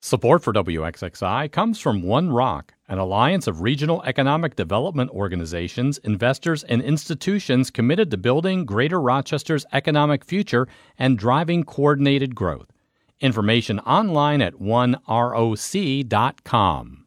Support for WXXI comes from One Rock, an alliance of regional economic development organizations, investors, and institutions committed to building Greater Rochester's economic future and driving coordinated growth. Information online at oneroc.com.